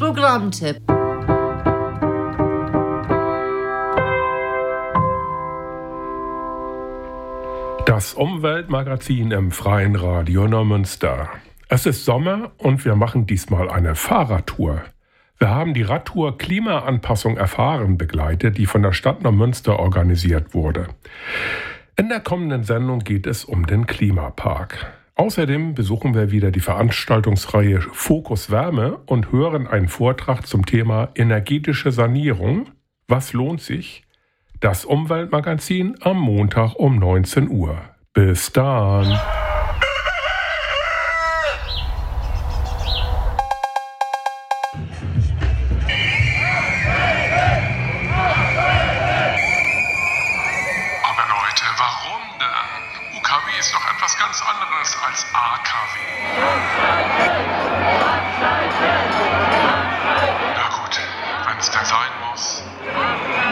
Programmtipp. Das Umweltmagazin im Freien Radio Neumünster. Es ist Sommer und wir machen diesmal eine Fahrradtour. Wir haben die Radtour Klimaanpassung erfahren begleitet, die von der Stadt Neumünster organisiert wurde. In der kommenden Sendung geht es um den Klimapark. Außerdem besuchen wir wieder die Veranstaltungsreihe Fokus Wärme und hören einen Vortrag zum Thema energetische Sanierung. Was lohnt sich? Das Umweltmagazin am Montag um 19 Uhr. Bis dann! Ist doch etwas ganz anderes als AKW. Na gut, wenn es denn sein muss.